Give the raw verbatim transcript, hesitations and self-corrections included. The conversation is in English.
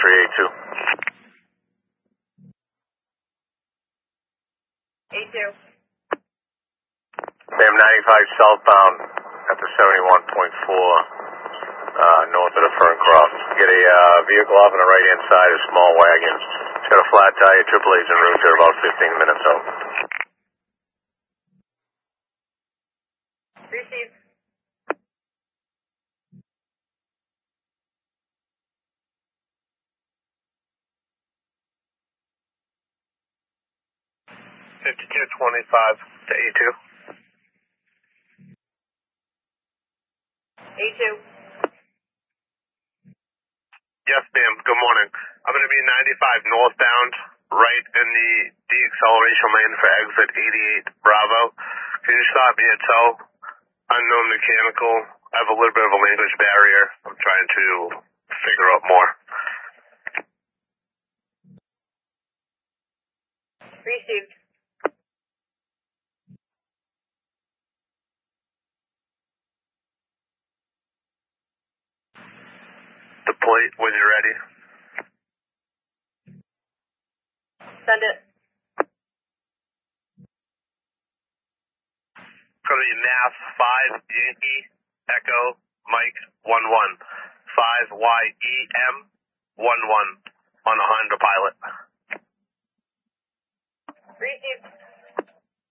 three eight two. eight two. Ma'am, ninety-five southbound at the seventy-one point four, uh, north of the Fern Cross. Get a uh, vehicle off on the right-hand side, a small wagon. It's got a flat tire, triple A's en route. They're about fifteen minutes out. Receive. fifty-two twenty-five to E two. eight two. Yes, ma'am. Good morning. I'm going to be ninety-five northbound, right in the deceleration lane for exit eighty-eight Bravo. Can you stop me at tow? Unknown mechanical. I have a little bit of a language barrier. I'm trying to figure out more. Received. The plate when you're ready. Send it. It's going to be Mass five Yankee Echo Mike one one. five Y E M one one on a Honda Pilot. Received.